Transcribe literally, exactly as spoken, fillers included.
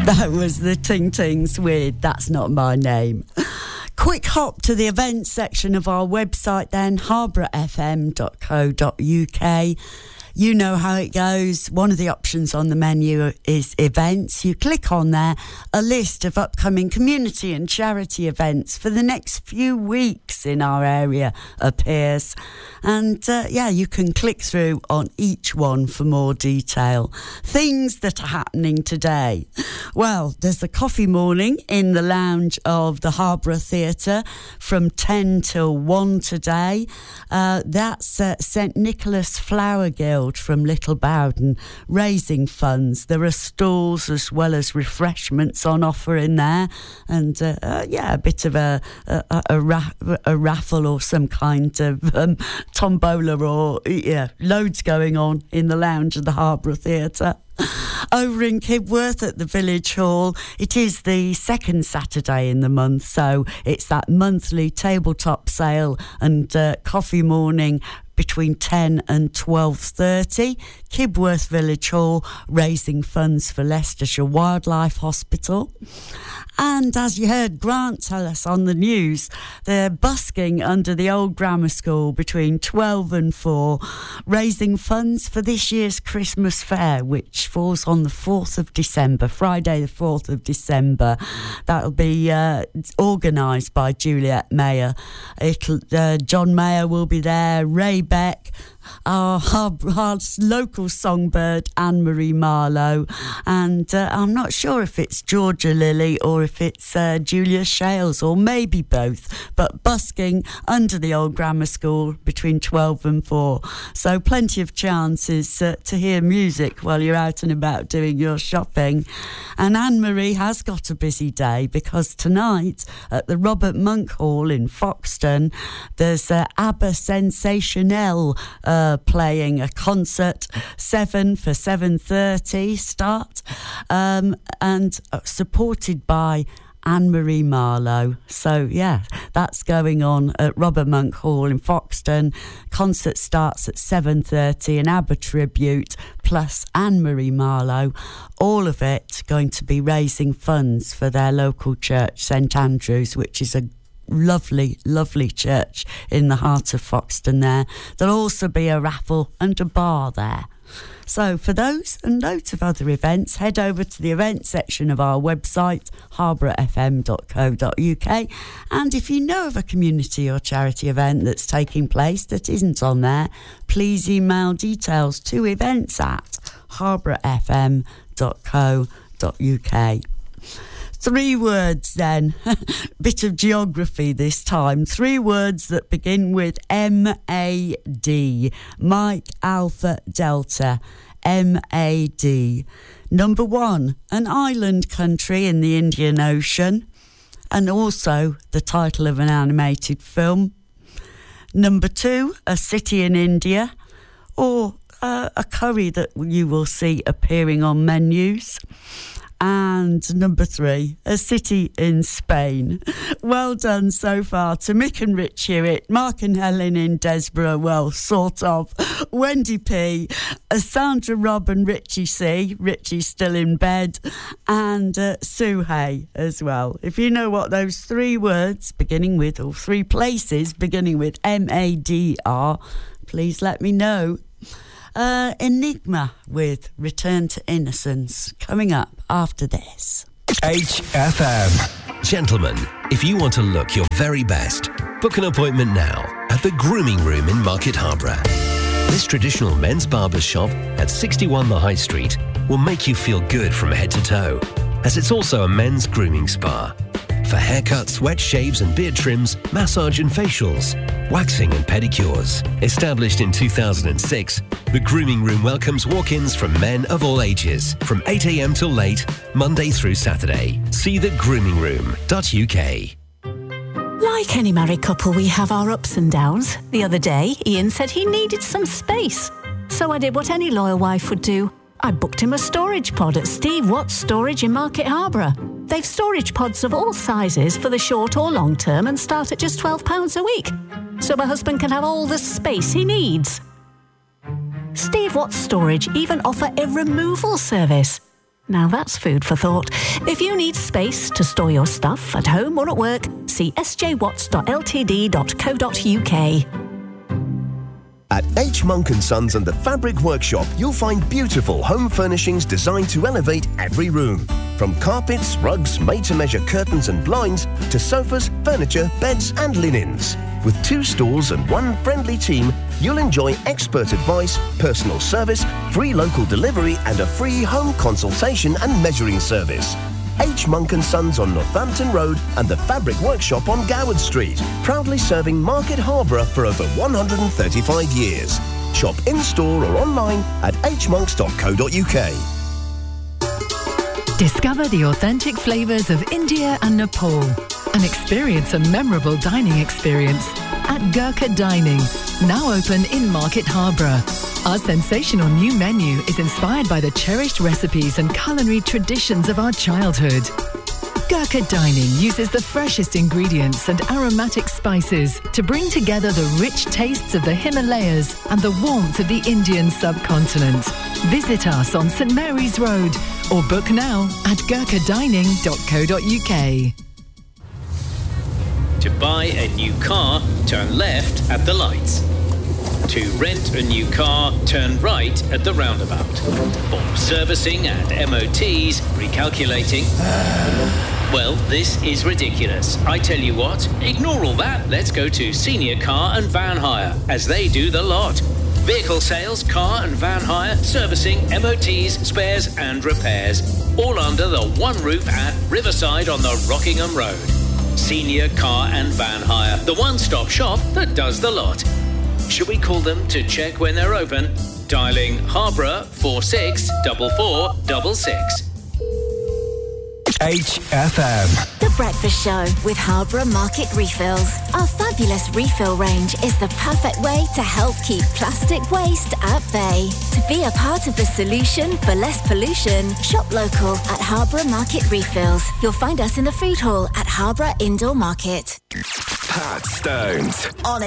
That was the Ting Tings with That's Not My Name. Quick hop to the events section of our website then, harborough f m dot co dot u k. You know how it goes. One of the options on the menu is events. You click on there, a list of upcoming community and charity events for the next few weeks in our area appears. And uh, yeah, you can click through on each one for more detail. Things that are happening today. Well, there's a coffee morning in the lounge of the Harborough Theatre from ten till one today. Uh, that's uh, St Nicholas Flower Guild from Little Bowden, raising funds. There are stalls as well as refreshments on offer in there, and uh, uh, yeah, a bit of a a, a, ra- a raffle or some kind of um, tombola, or yeah, loads going on in the lounge of the Harborough Theatre. Over in Kibworth at the Village Hall, it is the second Saturday in the month, so it's that monthly tabletop sale and uh, coffee morning between ten and twelve thirty. Kibworth Village Hall, raising funds for Leicestershire Wildlife Hospital. And as you heard Grant tell us on the news, they're busking under the old grammar school between twelve and four, raising funds for this year's Christmas fair, which falls on the fourth of December, Friday the fourth of December. That'll be uh, organised by Juliet Mayer. It'll, uh, John Mayer will be there, Ray Beck, our, our, our local songbird Anne-Marie Marlowe, and uh, I'm not sure if it's Georgia Lilly or if it's uh, Julia Shales, or maybe both, but busking under the old grammar school between twelve and four, so plenty of chances uh, to hear music while you're out and about doing your shopping. And Anne-Marie has got a busy day, because tonight at the Robert Monk Hall in Foxton there's uh, ABBA Sensationelle uh, playing a concert, seven for seven thirty start, um, and uh, supported by Anne-Marie Marlowe. So yeah, that's going on at Robert Monk Hall in Foxton. Concert starts at seven thirty, an ABBA tribute plus Anne-Marie Marlowe. All of it going to be raising funds for their local church, St Andrew's, which is a lovely, lovely church in the heart of Foxton there. There'll also be a raffle and a bar there. So for those and loads of other events, head over to the events section of our website, harborough f m dot co dot u k. And if you know of a community or charity event that's taking place that isn't on there, please email details to events at harborough f m dot co dot u k. Three words then, bit of geography this time. Three words that begin with M A D. Mike Alpha Delta, M A D. Number one, an island country in the Indian Ocean, and also the title of an animated film. Number two, a city in India, or uh, a curry that you will see appearing on menus. And number three, a city in Spain. Well done so far to Mick and Rich Hewitt, Mark and Helen in Desborough, well, sort of, Wendy P, uh, Sandra, Rob and Richie C, Richie's still in bed, and uh, Sue Hay as well. If you know what those three words beginning with, or three places beginning with M A D are, please let me know. Uh, Enigma with Return to Innocence coming up after this. H F M. Gentlemen, if you want to look your very best, book an appointment now at the Grooming Room in Market Harborough. This traditional men's barber shop at sixty-one The High Street will make you feel good from head to toe, as it's also a men's grooming spa. For haircuts, wet shaves and beard trims, massage and facials, waxing and pedicures. Established in two thousand six, the Grooming Room welcomes walk-ins from men of all ages, from eight a m till late, Monday through Saturday. See the grooming room dot u k. Like any married couple, we have our ups and downs. The other day, Ian said he needed some space. So I did what any loyal wife would do. I booked him a storage pod at Steve Watts Storage in Market Harborough. They've storage pods of all sizes for the short or long term and start at just twelve pounds a week. So my husband can have all the space he needs. Steve Watts Storage even offer a removal service. Now that's food for thought. If you need space to store your stuff at home or at work, see s j watts dot l t d dot co dot u k. At H. Monk and Sons and the Fabric Workshop, you'll find beautiful home furnishings designed to elevate every room. From carpets, rugs, made-to-measure curtains and blinds, to sofas, furniture, beds and linens. With two stores and one friendly team, you'll enjoy expert advice, personal service, free local delivery and a free home consultation and measuring service. H. Monk and Sons on Northampton Road and the Fabric Workshop on Goward Street, proudly serving Market Harborough for over one hundred thirty-five years. Shop in-store or online at h monks dot co dot u k. Discover the authentic flavours of India and Nepal and experience a memorable dining experience at Gurkha Dining, now open in Market Harborough. Our sensational new menu is inspired by the cherished recipes and culinary traditions of our childhood. Gurkha Dining uses the freshest ingredients and aromatic spices to bring together the rich tastes of the Himalayas and the warmth of the Indian subcontinent. Visit us on St Mary's Road or book now at gurkha dining dot co dot u k. To buy a new car, turn left at the lights. To rent a new car, turn right at the roundabout. For servicing and M O Ts, recalculating. Well, this is ridiculous. I tell you what, ignore all that. Let's go to Senior Car and Van Hire, as they do the lot. Vehicle sales, car and van hire, servicing, M O Ts, spares and repairs. All under the one roof at Riverside on the Rockingham Road. Senior Car and Van Hire, the one-stop shop that does the lot. Should we call them to check when they're open? Dialing Harborough four six four four six six. H F M. The Breakfast Show with Harborough Market Refills. Our fabulous refill range is the perfect way to help keep plastic waste at bay. To be a part of the solution for less pollution, shop local at Harborough Market Refills. You'll find us in the food hall at Harborough Indoor Market. Pat Stones. On